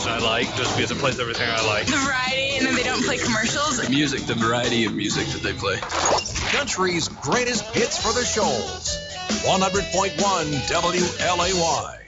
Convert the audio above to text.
station I like just because it plays everything I like. The variety, and then they don't play commercials. Music, the variety of music that they play. Country's greatest hits for the shoals. 100.1 WLAY.